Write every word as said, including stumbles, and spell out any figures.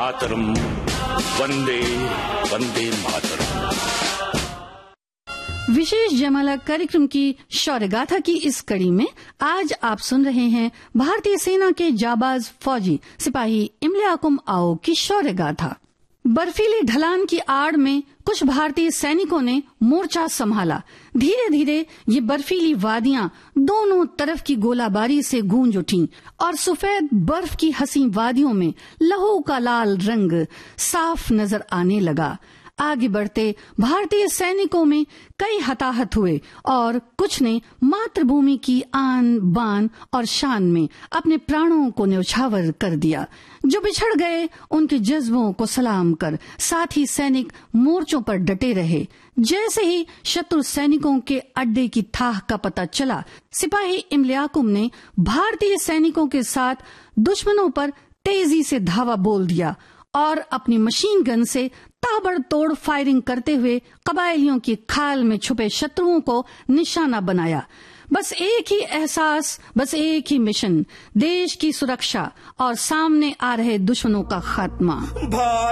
मातरम, वंदे वंदे मातरम। विशेष जयमाला कार्यक्रम की शौर्य गाथा की इस कड़ी में आज आप सुन रहे हैं भारतीय सेना के जाबाज फौजी सिपाही इमले याकुम आओ की शौर्य गाथा। बर्फीली ढलान की आड़ में कुछ भारतीय सैनिकों ने मोर्चा संभाला। धीरे धीरे ये बर्फीली वादियां दोनों तरफ की गोलाबारी से गूंज उठीं और सफेद बर्फ की हसी वादियों में लहू का लाल रंग साफ नजर आने लगा। आगे बढ़ते भारतीय सैनिकों में कई हताहत हुए और कुछ ने मातृभूमि की आन बान और शान में अपने प्राणों को न्यौछावर कर दिया। जो बिछड़ गए उनके जज्बों को सलाम कर साथ ही सैनिक मोर्चों पर डटे रहे। जैसे ही शत्रु सैनिकों के अड्डे की थाह का पता चला, सिपाही इमले याकुम ने भारतीय सैनिकों के साथ दुश्मनों पर तेजी से धावा बोल दिया और अपनी मशीन गन से ताबड़तोड़ फायरिंग करते हुए कबायलियों की खाल में छुपे शत्रुओं को निशाना बनाया। बस एक ही एहसास, बस एक ही मिशन, देश की सुरक्षा और सामने आ रहे दुश्मनों का खात्मा।